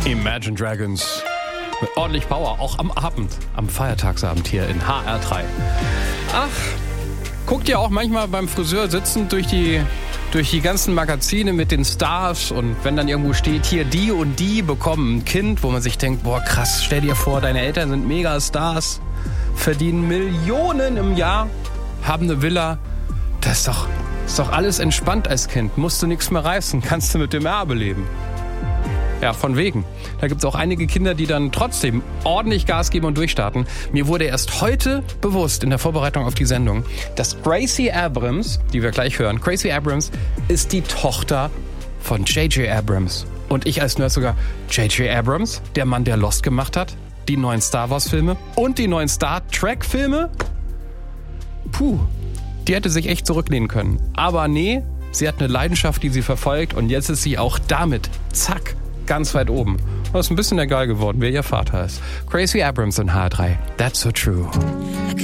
Imagine Dragons. Mit ordentlich Power, auch am Abend, am Feiertagsabend hier in HR3. Ach, guckt ihr auch manchmal beim Friseur sitzend durch die ganzen Magazine mit den Stars und wenn dann irgendwo steht, hier die und die bekommen ein Kind, wo man sich denkt, boah krass, stell dir vor, deine Eltern sind Megastars, verdienen Millionen im Jahr, haben eine Villa, das ist doch alles entspannt als Kind, musst du nichts mehr reißen, kannst du mit dem Erbe leben. Ja, von wegen. Da gibt es auch einige Kinder, die dann trotzdem ordentlich Gas geben und durchstarten. Mir wurde erst heute bewusst in der Vorbereitung auf die Sendung, dass Gracie Abrams, die wir gleich hören, Gracie Abrams ist die Tochter von J.J. Abrams. Und ich als Nerd sogar, J.J. Abrams, der Mann, der Lost gemacht hat, die neuen Star Wars Filme und die neuen Star Trek Filme. Puh, die hätte sich echt zurücklehnen können. Aber nee, sie hat eine Leidenschaft, die sie verfolgt und jetzt ist sie auch damit, zack, ganz weit oben. Und ist ein bisschen egal geworden, wer ihr Vater ist. Gracie Abrams in HR3. That's so true.